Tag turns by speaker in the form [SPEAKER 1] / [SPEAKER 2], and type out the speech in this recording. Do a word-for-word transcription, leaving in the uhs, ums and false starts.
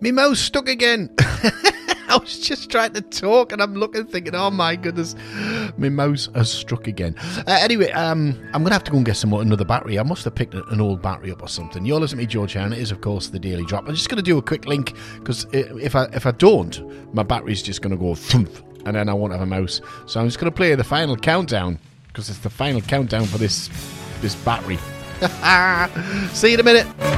[SPEAKER 1] Me mouse stuck again. I was just trying to talk and I'm looking thinking, oh my goodness, my mouse has struck again. Uh, anyway, um, I'm going to have to go and get some more, another battery. I must have picked an old battery up or something. You're listening to me, George Heron. It is, of course, the Daily Drop. I'm just going to do a quick link because if I if I don't, my battery's just going to go thump and then I won't have a mouse. So I'm just going to play the final countdown because it's the final countdown for this, this battery. See you in a minute.